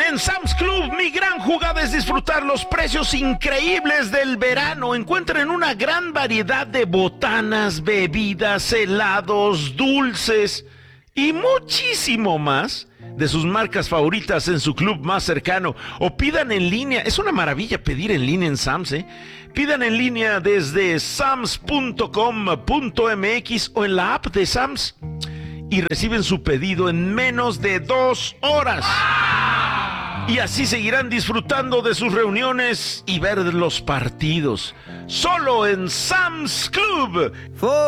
En Sam's Club, mi gran jugada es disfrutar los precios increíbles del verano. Encuentren una gran variedad de botanas, bebidas, helados, dulces y muchísimo más de sus marcas favoritas en su club más cercano. O pidan en línea. Es una maravilla pedir en línea en Sam's, ¿eh? Pidan en línea desde sams.com.mx o en la app de Sam's y reciben su pedido en menos de 2 horas. Y así seguirán disfrutando de sus reuniones y ver los partidos. Solo en Sam's Club.